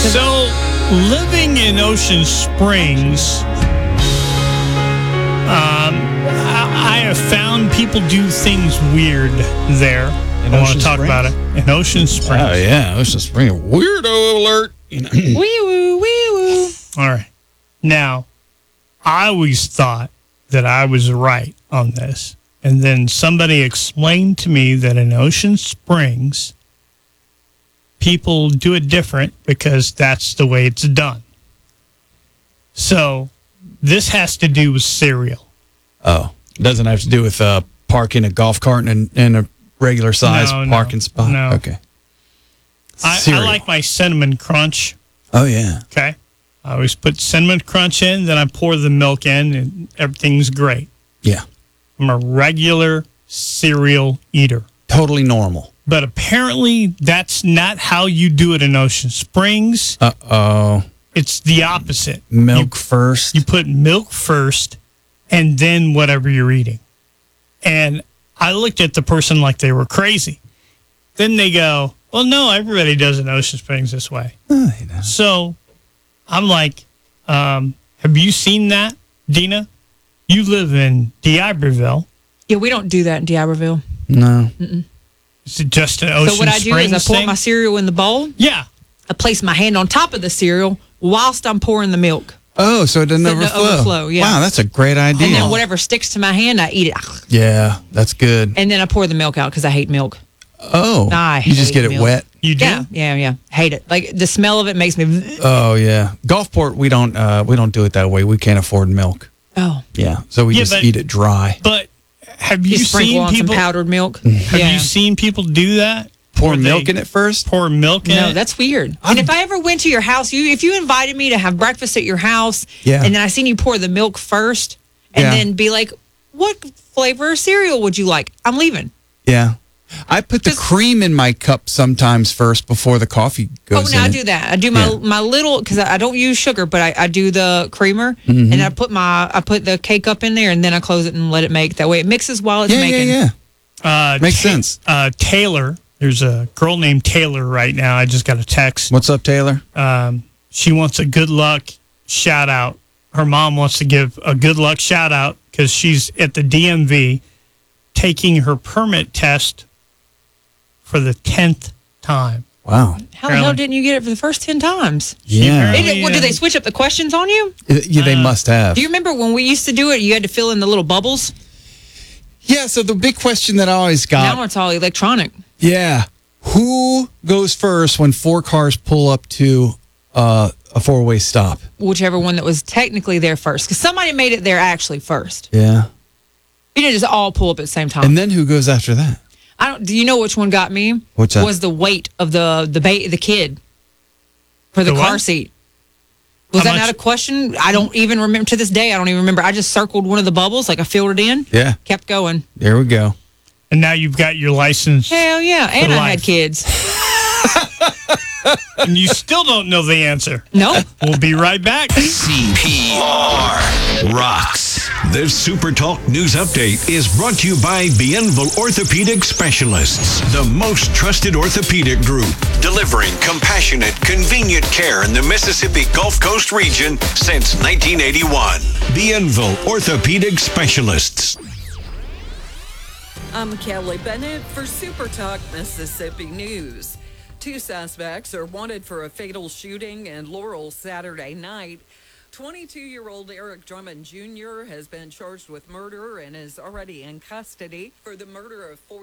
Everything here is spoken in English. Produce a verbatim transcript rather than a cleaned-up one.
So, living in Ocean Springs, um, I, I have found people do things weird there. In I want Ocean to talk Springs? about it in Ocean Springs. Oh, yeah. Ocean Springs. Weirdo alert. You know. Wee woo, wee woo. All right. Now, I always thought that I was right on this. And then somebody explained to me that in Ocean Springs, people do it different because that's the way it's done. So this has to do with cereal. Oh. Doesn't have to do with uh, parking a golf cart in, in a regular size No, no, parking spot? no. Okay. I, I Cereal. like my Cinnamon Crunch. Oh, yeah. Okay. I always put Cinnamon Crunch in, then I pour the milk in, and everything's great. Yeah. I'm a regular cereal eater. Totally normal. But apparently that's not how you do it in Ocean Springs. Uh-oh. It's the opposite. Milk first. You put milk first and then whatever you're eating. And I looked at the person like they were crazy. Then they go, well, no, everybody does it in Ocean Springs this way. Oh, you know. So I'm like, um, have you seen that, Dina? You live in D'Iberville. Yeah, we don't do that in D'Iberville. No. Is it just an Ocean So what I do Springs is I pour thing? my cereal in the bowl. Yeah. I place my hand on top of the cereal whilst I'm pouring the milk. Oh, so it doesn't So it doesn't overflow. overflow, yeah. Wow, that's a great idea. And then whatever sticks to my hand, I eat it. Yeah, that's good. And then I pour the milk out because I hate milk. Oh, I you just hate get it milk. wet? You do? Yeah, yeah, yeah. Hate it. Like the smell of it makes me. Oh, yeah. Gulfport, we don't uh, we don't do it that way. We can't afford milk. Oh. Yeah, so we Yeah, just but- eat it dry. But have you You sprinkle seen on people some powdered milk. have yeah. you seen people do that? Pour Where milk they in it first? Pour milk in No, it? that's weird. I'm- and if I ever went to your house, you if you invited me to have breakfast at your house, Yeah. and then I seen you pour the milk first, and Yeah. then be like, "What flavor of cereal would you like?" I'm leaving. Yeah. I put the Just- cream in my cup sometimes first before the coffee Oh, goes no, I in. do that. I do my Yeah. my little because I, I don't use sugar, but I, I do the creamer, Mm-hmm. and I put my I put the cake up in there, and then I close it and let it make. That way, it mixes while it's Yeah, making. yeah, yeah. Uh, Makes sense. Uh, Taylor, there's a girl named Taylor right now. I just got a text. What's up, Taylor? Um, she wants a good luck shout out. Her mom wants to give a good luck shout out because she's at the D M V taking her permit test for the tenth time. Wow. How the hell Apparently. didn't you get it for the first ten times? Yeah. apparently- Is it- what, do they switch up the questions on you? Yeah, they Uh, must have. Do you remember when we used to do it? You had to fill in the little bubbles. Yeah, so the big question that I always got. Now it's all electronic. Yeah. Who goes first when four cars pull up to uh, a four-way stop? Whichever one that was technically there first, because somebody made it there actually first. Yeah. You didn't just all pull up at the same time. And then who goes after that? I don't. Do you know which one got me? What's that? Was the weight of the the ba- the kid for the, The car what? seat? Was How that much? not a question? I don't even remember to this day. I don't even remember. I just circled one of the bubbles, like I filled it in. Yeah. Kept going. There we go. And now you've got your license, Hell yeah! And I life. had kids. and you still don't know the answer. No. We'll be right back. C P R rocks. This Super Talk News Update is brought to you by Bienville Orthopedic Specialists, the most trusted orthopedic group, delivering compassionate, convenient care in the Mississippi Gulf Coast region since nineteen eighty-one. Bienville Orthopedic Specialists. I'm Kelly Bennett for Super Talk Mississippi News. Two suspects are wanted for a fatal shooting in Laurel Saturday night. twenty-two-year-old Eric Drummond Junior has been charged with murder and is already in custody for the murder of